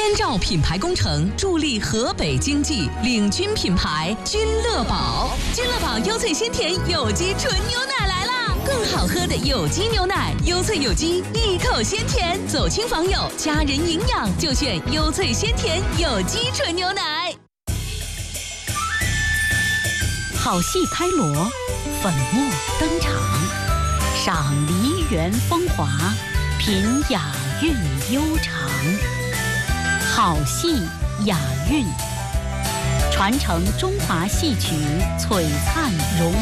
关照品牌工程，助力河北经济，领军品牌君乐宝。君乐宝优萃鲜甜有机纯牛奶来啦！更好喝的有机牛奶，优萃有机，一口鲜甜，走亲访友，家人营养就选优萃鲜甜有机纯牛奶。好戏开锣，粉墨登场，赏梨园风华，品雅韵悠长。好戏雅韵，传承中华戏曲璀璨荣